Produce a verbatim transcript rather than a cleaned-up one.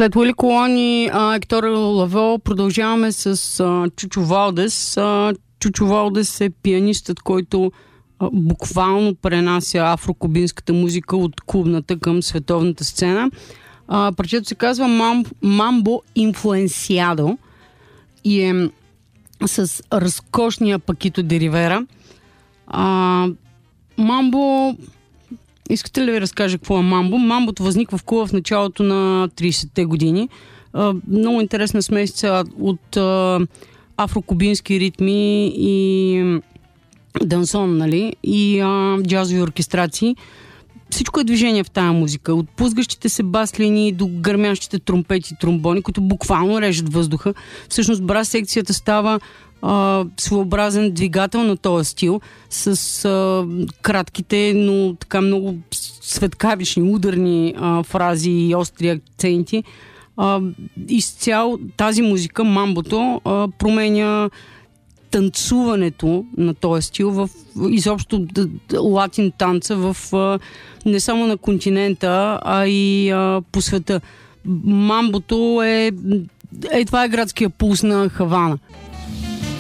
След Уили Колон и Ектор Лавьо продължаваме с а, Чучо Валдес. А, Чучо Валдес е пианистът, който а, буквално пренася афрокубинската музика от клубната към световната сцена. А, парчето се казва Мам, Мамбо Инфлуенсиадо и е с разкошния Пакито де Ривера. А, Мамбо... Искате ли да ви разкажа какво е Мамбо? Мамбото възниква в Куба в началото на тридесетте години. А, много интересна смесица от а, афрокубински ритми и дансон, нали? И а, джазови оркестрации. Всичко е движение в тая музика. От пузгащите се бас-линии до гърмящите тромпети и тромбони, които буквално режат въздуха. Всъщност брас секцията става Uh, своеобразен двигател на този стил с uh, кратките, но така много светкавични, ударни uh, фрази и остри акценти. Uh, изцяло тази музика, мамбото, uh, променя танцуването на този стил в изобщо латин танца в uh, не само на континента, а и uh, по света. Мамбото е, е това е градския пулс на Хавана.